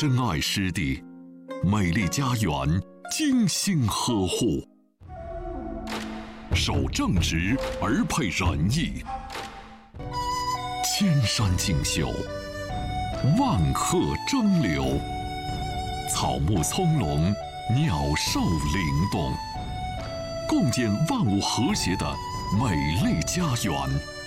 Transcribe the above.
珍爱湿地，美丽家园精心呵护，守正直而配仁义，千山竞秀，万壑争流，草木葱茏，鸟兽灵动，共建万物和谐的美丽家园。